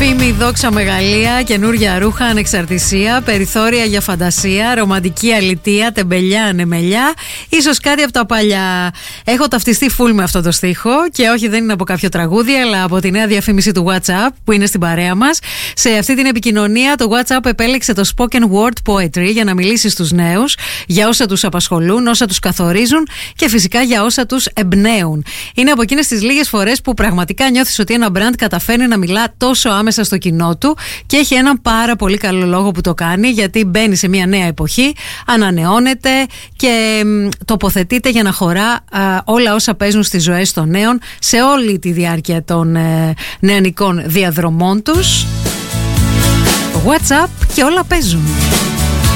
Φήμη, δόξα, μεγαλεία, καινούρια ρούχα, ανεξαρτησία, περιθώρια για φαντασία, ρομαντική αλητεία, τεμπελιά, ανεμελιά, ίσως κάτι από τα παλιά. Έχω ταυτιστεί full με αυτό το στίχο και όχι, δεν είναι από κάποιο τραγούδι, αλλά από τη νέα διαφήμιση του WhatsApp που είναι στην παρέα μας. Σε αυτή την επικοινωνία το WhatsApp επέλεξε το spoken word poetry για να μιλήσει στους νέους, για όσα τους απασχολούν, όσα τους καθορίζουν και φυσικά για όσα τους εμπνέουν. Είναι από εκείνες τις λίγες φορές που πραγματικά νιώθεις ότι ένα brand καταφέρνει να μιλά τόσο άμεσα στο κοινό του και έχει έναν πάρα πολύ καλό λόγο που το κάνει, γιατί μπαίνει σε μια νέα εποχή, ανανεώνεται και τοποθετείται για να χωρά όλα όσα παίζουν στις ζωές των νέων σε όλη τη διάρκεια των νεανικών διαδρομών τους. WhatsApp και όλα παίζουν.